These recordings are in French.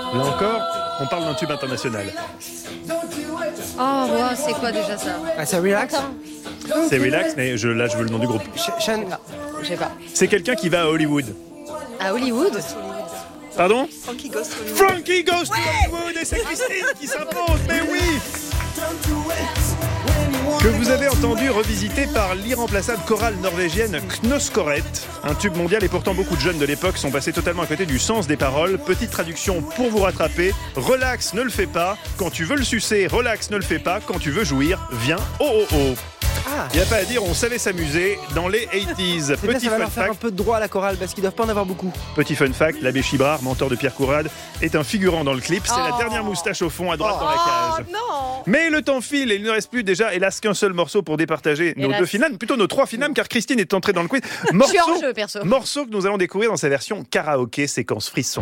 Là encore, on parle d'un tube international. Oh, wow, c'est quoi déjà ça? Ah, c'est Relax. C'est Relax, mais là, je veux le nom du groupe. Je sais pas. C'est quelqu'un qui va à Hollywood. À Hollywood? Pardon? Frankie Ghost. Frankie Goes to Hollywood et c'est Christine qui s'impose, mais oui! Que vous avez entendu revisité par l'irremplaçable chorale norvégienne Knosskoret. Un tube mondial et pourtant beaucoup de jeunes de l'époque sont passés totalement à côté du sens des paroles. Petite traduction pour vous rattraper. Relax, ne le fais pas. Quand tu veux le sucer, relax, ne le fais pas. Quand tu veux jouir, viens, oh oh oh. Il n'y a pas à dire, on savait s'amuser dans les 80s. Petit ça va leur faire un peu de droit à la chorale parce qu'ils doivent pas en avoir beaucoup. Petit fun fact, l'abbé Chibrard, mentor de Pierre Courade, est un figurant dans le clip. C'est la dernière moustache au fond à droite dans la case. Non. Mais le temps file et il ne reste plus déjà, hélas, qu'un seul morceau pour départager nos deux finales, plutôt nos trois finales, car Christine est entrée dans le quiz. Je suis en jeu, perso. Morceau que nous allons découvrir dans sa version karaoké, séquence frisson.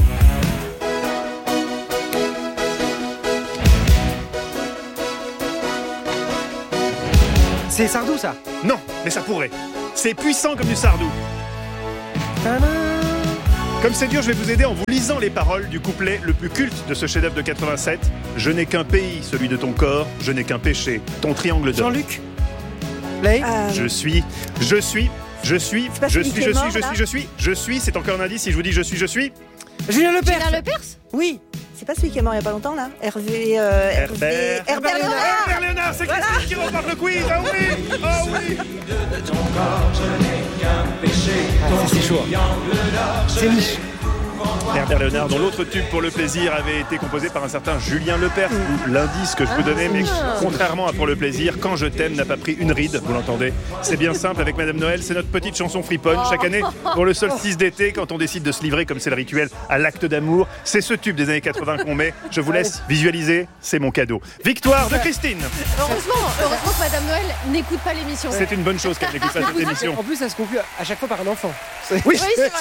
C'est Sardou, ça? Non, mais ça pourrait. C'est puissant comme du Sardou. Comme c'est dur, je vais vous aider en vous lisant les paroles du couplet le plus culte de ce chef-d'œuvre de 87. Je n'ai qu'un pays, celui de ton corps. Je n'ai qu'un péché, ton triangle d'or. Jean-Luc Play. Je suis. C'est encore un indice si je vous dis je suis. Julien Lepers. Julien Lepers? Oui. C'est pas celui qui est mort il y a pas longtemps là? Hervé Léonard, c'est Christine qui remporte le quiz. Ah oui, oui. C'est chaud. C'est niche. Herbert Léonard, dont l'autre tube pour le plaisir avait été composé par un certain Julien Lepers. L'indice que je peux donner, mais contrairement à Pour le plaisir, Quand je t'aime n'a pas pris une ride, vous l'entendez. C'est bien simple avec Madame Noël, c'est notre petite chanson friponne. Chaque année, pour le solstice d'été, quand on décide de se livrer, comme c'est le rituel, à l'acte d'amour, c'est ce tube des années 80 qu'on met. Je vous laisse visualiser, c'est mon cadeau. Victoire de Christine. Heureusement que Madame Noël n'écoute pas l'émission. C'est une bonne chose qu'elle n'écoute pas cette émission. En plus, ça se conclut à chaque fois par un enfant. Oui,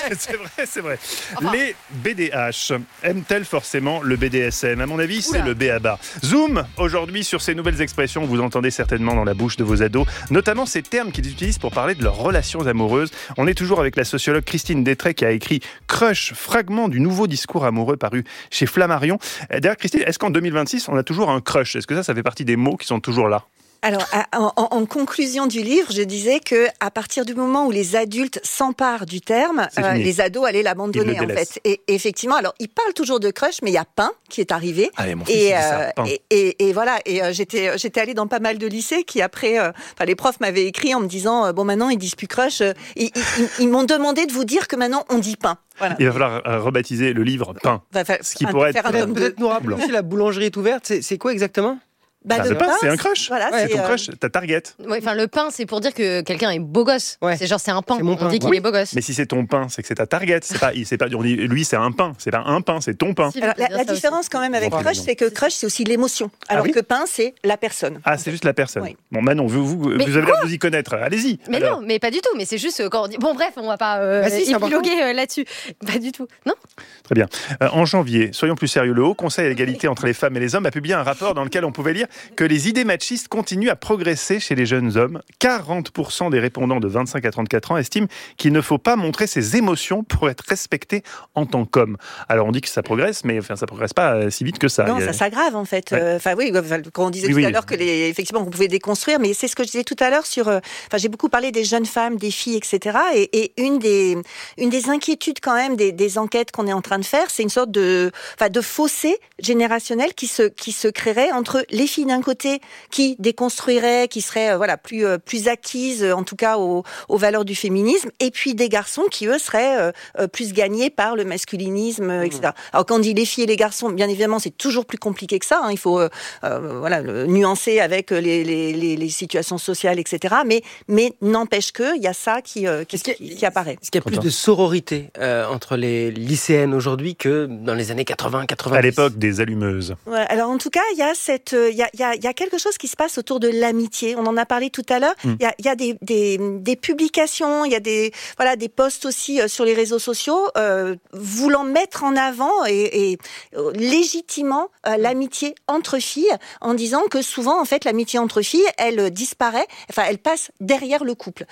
c'est vrai. Enfin. Les BDH aiment-elles forcément le BDSM? À mon avis, c'est le B.A.B.A. Zoom, aujourd'hui, sur ces nouvelles expressions, vous entendez certainement dans la bouche de vos ados, notamment ces termes qu'ils utilisent pour parler de leurs relations amoureuses. On est toujours avec la sociologue Christine Détray qui a écrit Crush, fragment du nouveau discours amoureux paru chez Flammarion. D'ailleurs, Christine, est-ce qu'en 2026, on a toujours un crush? Est-ce que ça fait partie des mots qui sont toujours là? Alors, en conclusion du livre, je disais que à partir du moment où les adultes s'emparent du terme, les ados allaient l'abandonner en fait. Et effectivement, alors ils parlent toujours de crush, mais il y a Pain qui est arrivé. Allez, mon fils, dit ça, Pain. Et voilà. Et j'étais allée dans pas mal de lycées qui après, les profs m'avaient écrit en me disant bon maintenant ils disent plus crush. Ils m'ont demandé de vous dire que maintenant on dit Pain. Voilà. Il va falloir rebaptiser le livre Pain. Ce qui pourrait être peut-être nous rappeler aussi la boulangerie est ouverte. C'est quoi exactement? Le pain, c'est un crush. Voilà, c'est ton crush, ta target. Oui, enfin le pain, c'est pour dire que quelqu'un est beau gosse. Ouais. C'est genre c'est un pain. On dit qu'il est beau gosse. Mais si c'est ton pain, c'est que c'est ta target. C'est pas. On dit lui, c'est un pain. C'est pas un pain, c'est ton pain. Alors, la différence quand même avec crush, c'est que crush, c'est aussi l'émotion, alors que pain, c'est la personne. Ah, c'est juste la personne. Oui. Bon, Manon, vous avez l'air de vous y connaître. Allez-y. Mais alors. non, mais pas du tout. Mais c'est juste quand on dit bon bref, on va pas épiloguer là-dessus. Pas du tout. Non. Très bien. En janvier, soyons plus sérieux, le Haut Conseil à l'égalité entre les femmes et les hommes a publié un rapport dans lequel on pouvait lire que les idées machistes continuent à progresser chez les jeunes hommes. 40% des répondants de 25 à 34 ans estiment qu'il ne faut pas montrer ses émotions pour être respecté en tant qu'homme. Alors on dit que ça progresse, mais ça progresse pas si vite que ça. Non, ça s'aggrave en fait. Ouais. Quand on disait tout à l'heure que effectivement on pouvait déconstruire, mais c'est ce que je disais tout à l'heure sur. J'ai beaucoup parlé des jeunes femmes, des filles, etc. Et une des inquiétudes quand même des enquêtes qu'on est en train de faire, c'est une sorte de fossé générationnel qui se créerait entre les filles d'un côté qui déconstruiraient, qui seraient plus acquises en tout cas aux valeurs du féminisme, et puis des garçons qui eux seraient plus gagnés par le masculinisme, etc. Alors quand on dit les filles et les garçons, bien évidemment c'est toujours plus compliqué que ça. Il faut le nuancer avec les situations sociales, etc. Mais n'empêche que il y a ça qui apparaît. Est-ce qu'il y a plus de sororité entre les lycéennes aujourd'hui que dans les années 80-90? À l'époque des allumeuses. Ouais, alors en tout cas, il y a quelque chose qui se passe autour de l'amitié. On en a parlé tout à l'heure. Il y a des publications, il y a des posts aussi sur les réseaux sociaux voulant mettre en avant et légitimement l'amitié entre filles, en disant que souvent en fait l'amitié entre filles, elle disparaît, elle passe derrière le couple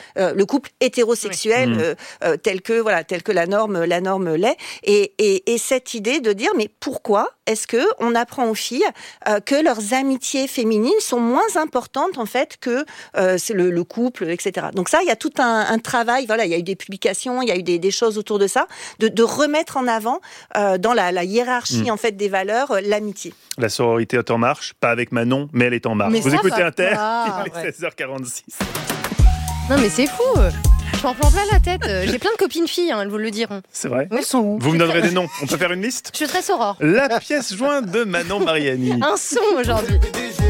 hétérosexuel tel que la norme l'est, et cette idée de dire mais pourquoi est-ce que on apprend aux filles que leurs amitiés féminines sont moins importantes en fait que c'est le couple, etc. Donc ça, il y a tout un travail. Voilà, il y a eu des publications, il y a eu des choses autour de ça, de remettre en avant dans la hiérarchie en fait des valeurs l'amitié. La sororité est en marche, pas avec Manon, mais elle est en marche. Mais vous écoutez Inter, il est ouais. 16h46. Non mais c'est fou. Je m'en prends plein la tête. J'ai plein de copines filles, elles vous le diront. C'est vrai. Elles sont où? Vous me donnerez des noms. On peut faire une liste? Je suis très soror. La pièce jointe de Manon Mariani. Un son aujourd'hui.